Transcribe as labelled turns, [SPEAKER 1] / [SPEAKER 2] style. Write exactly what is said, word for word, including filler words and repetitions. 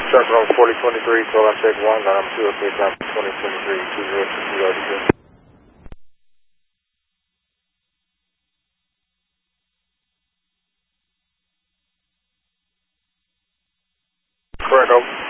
[SPEAKER 1] Truck number forty twenty-three, twelve on check one, line number two oh three, time twenty twenty-three, two zero two zero two. Correct, over.